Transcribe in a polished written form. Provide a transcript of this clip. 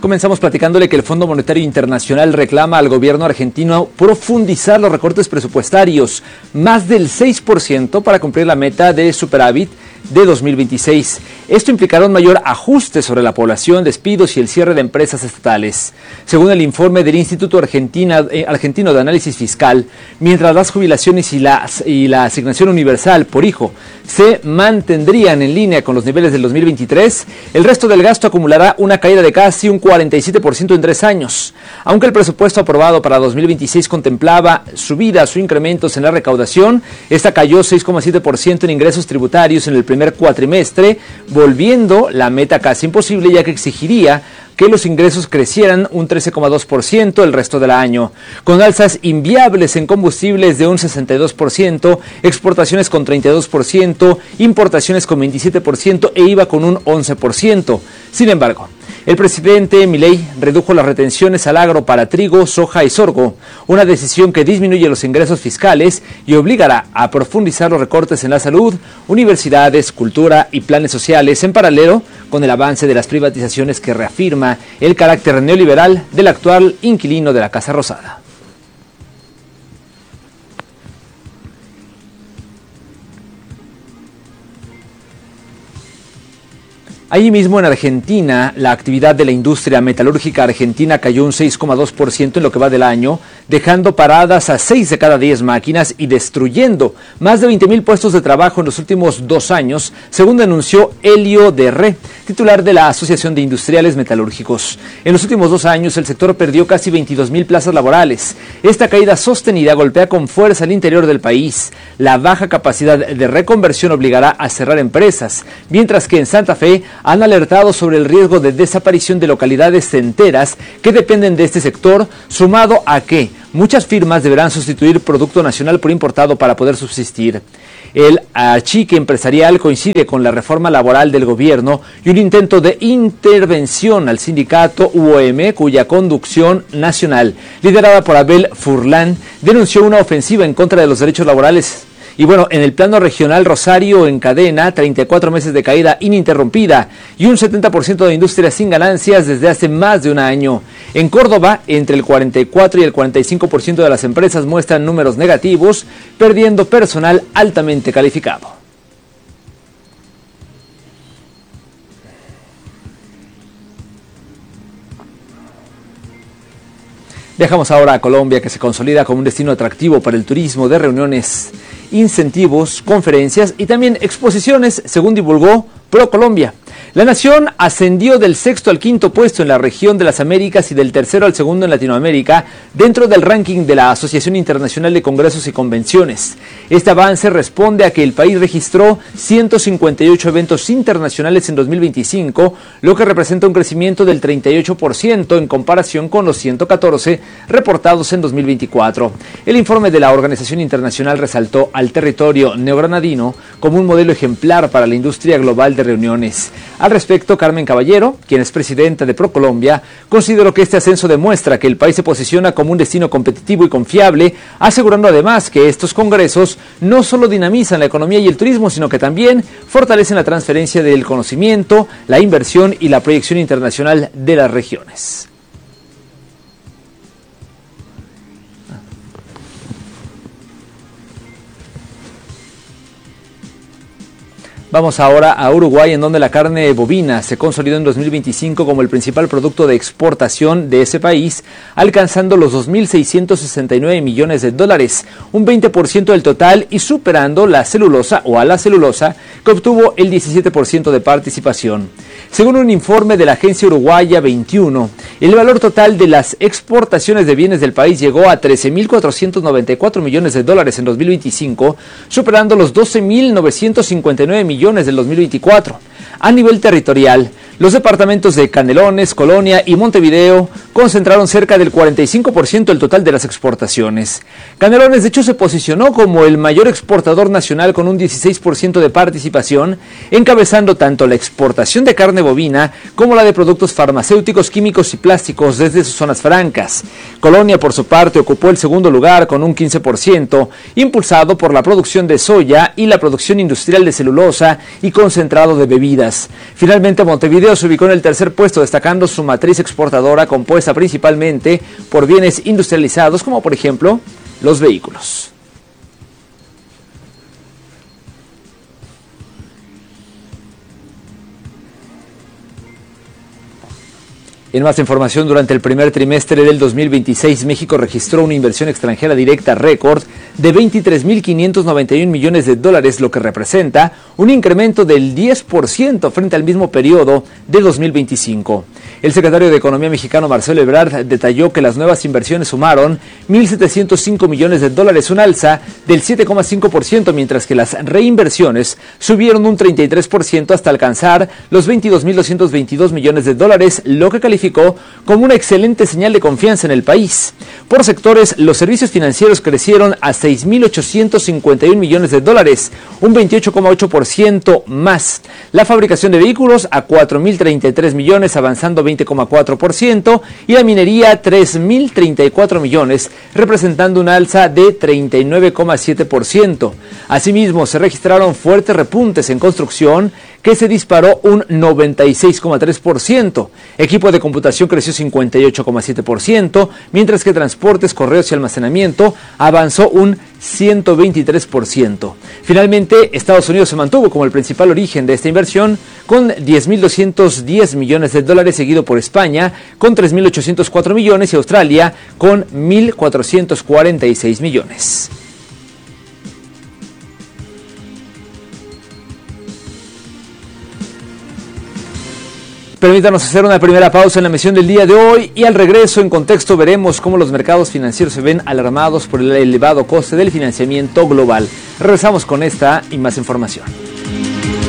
Comenzamos platicándole que el Fondo Monetario Internacional reclama al gobierno argentino profundizar los recortes presupuestarios, más del 6% para cumplir la meta de superávit de 2026. Esto implicará un mayor ajuste sobre la población, despidos y el cierre de empresas estatales. Según el informe del Instituto Argentino de Análisis Fiscal, mientras las jubilaciones y la asignación universal por hijo se mantendrían en línea con los niveles del 2023, el resto del gasto acumulará una caída de casi un 47% en 3 años. Aunque el presupuesto aprobado para 2026 contemplaba subidas o incrementos en la recaudación, esta cayó 6,7% en ingresos tributarios en el primer cuatrimestre, volviendo la meta casi imposible, ya que exigiría que los ingresos crecieran un 13,2% el resto del año, con alzas inviables en combustibles de un 62%, exportaciones con 32%, importaciones con 27% e IVA con un 11%. Sin embargo, el presidente Milei redujo las retenciones al agro para trigo, soja y sorgo, una decisión que disminuye los ingresos fiscales y obligará a profundizar los recortes en la salud, universidades, cultura y planes sociales, en paralelo con el avance de las privatizaciones que reafirma el carácter neoliberal del actual inquilino de la Casa Rosada. Allí mismo en Argentina, la actividad de la industria metalúrgica argentina cayó un 6,2% en lo que va del año, dejando paradas a 6 de cada 10 máquinas y destruyendo más de 20.000 puestos de trabajo en los últimos 2 años, según denunció Elio Derré, titular de la Asociación de Industriales Metalúrgicos. En los últimos 2 años, el sector perdió casi 22.000 plazas laborales. Esta caída sostenida golpea con fuerza al interior del país. La baja capacidad de reconversión obligará a cerrar empresas, mientras que en Santa Fe han alertado sobre el riesgo de desaparición de localidades enteras que dependen de este sector, sumado a que muchas firmas deberán sustituir producto nacional por importado para poder subsistir. El achique empresarial coincide con la reforma laboral del gobierno y un intento de intervención al sindicato UOM, cuya conducción nacional, liderada por Abel Furlan, denunció una ofensiva en contra de los derechos laborales. Y bueno, en el plano regional, Rosario encadena 34 meses de caída ininterrumpida y un 70% de industria sin ganancias desde hace más de un año. En Córdoba, entre el 44 y el 45% de las empresas muestran números negativos, perdiendo personal altamente calificado. Viajamos ahora a Colombia, que se consolida como un destino atractivo para el turismo de reuniones, incentivos, conferencias y también exposiciones, según divulgó ProColombia. La nación ascendió del 6º al 5º puesto en la región de las Américas y del 3º al 2º en Latinoamérica, dentro del ranking de la Asociación Internacional de Congresos y Convenciones. Este avance responde a que el país registró 158 eventos internacionales en 2025, lo que representa un crecimiento del 38% en comparación con los 114 reportados en 2024. El informe de la organización internacional resaltó al territorio neogranadino como un modelo ejemplar para la industria global de reuniones. Al respecto, Carmen Caballero, quien es presidenta de ProColombia, consideró que este ascenso demuestra que el país se posiciona como un destino competitivo y confiable, asegurando además que estos congresos no solo dinamizan la economía y el turismo, sino que también fortalecen la transferencia del conocimiento, la inversión y la proyección internacional de las regiones. Vamos ahora a Uruguay, en donde la carne bovina se consolidó en 2025 como el principal producto de exportación de ese país, alcanzando los 2.669 millones de dólares, un 20% del total y superando la celulosa o a la celulosa, que obtuvo el 17% de participación. Según un informe de la agencia uruguaya 21, el valor total de las exportaciones de bienes del país llegó a 13.494 millones de dólares en 2025, superando los 12.959 millones del 2024. A nivel territorial, los departamentos de Canelones, Colonia y Montevideo concentraron cerca del 45% del total de las exportaciones. Canelones, de hecho, se posicionó como el mayor exportador nacional con un 16% de participación, encabezando tanto la exportación de carne bovina como la de productos farmacéuticos, químicos y plásticos desde sus zonas francas. Colonia, por su parte, ocupó el segundo lugar con un 15%, impulsado por la producción de soya y la producción industrial de celulosa y concentrado de bebidas. Finalmente, Montevideo se ubicó en el tercer puesto, destacando su matriz exportadora compuesta principalmente por bienes industrializados como por ejemplo los vehículos. En más información, durante el primer trimestre del 2026, México registró una inversión extranjera directa récord de 23.591 millones de dólares, lo que representa un incremento del 10% frente al mismo periodo de 2025. El secretario de Economía mexicano, Marcelo Ebrard, detalló que las nuevas inversiones sumaron 1.705 millones de dólares, un alza del 7,5%, mientras que las reinversiones subieron un 33% hasta alcanzar los 22.222 millones de dólares, lo que calificó como una excelente señal de confianza en el país. Por sectores, los servicios financieros crecieron a 6.851 millones de dólares, un 28,8% más. La fabricación de vehículos a 4.033 millones, avanzando 20,4%, y la minería 3.034 millones, representando un alza de 39,7%. Asimismo, se registraron fuertes repuntes en construcción, que se disparó un 96,3%. Equipo de computación creció 58,7%, mientras que transportes, correos y almacenamiento avanzó un 123%. Finalmente, Estados Unidos se mantuvo como el principal origen de esta inversión, con 10.210 millones de dólares, seguido por España con 3.804 millones y Australia con 1.446 millones. Permítanos hacer una primera pausa en la emisión del día de hoy y al regreso, en contexto, veremos cómo los mercados financieros se ven alarmados por el elevado coste del financiamiento global. Regresamos con esta y más información.